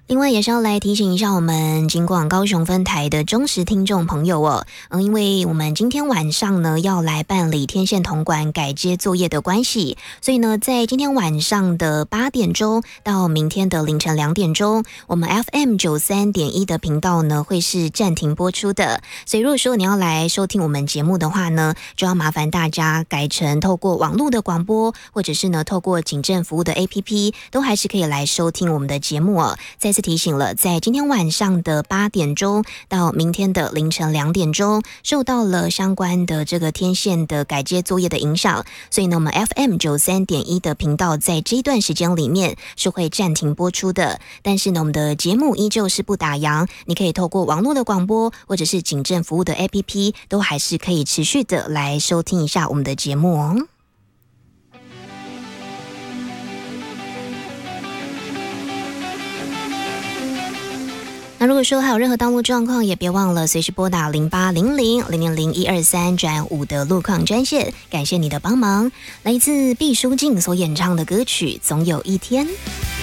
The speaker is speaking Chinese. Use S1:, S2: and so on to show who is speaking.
S1: 另外也是要来提醒一下我们金广高雄分台的忠实听众朋友哦，因为我们今天晚上呢要来办理天线铜管改接作业的关系，所以呢在今天晚上的8点钟到明天的凌晨2点钟，我们 FM93.1 的频道呢会是暂停播出的，所以如果说你要来收听我们节目的话呢，就要麻烦大家改成透过网络的广播，或者是呢透过警政服务的 APP， 都还是可以来收听我们的节目哦。再次提醒了，在今天晚上的8点钟到明天的凌晨2点钟，受到了相关的这个天线的改接作业的影响，所以呢，我们 FM93.1 的频道在这一段时间里面是会暂停播出的。但是呢，我们的节目依旧是不打烊，你可以透过网络的广播或者是警政服务的 APP， 都还是可以持续的来收听一下我们的节目哦。那如果说还有任何道路状况，也别忘了随时拨打0800000123-5的路况专线。感谢你的帮忙。来自毕书尽所演唱的歌曲《总有一天》。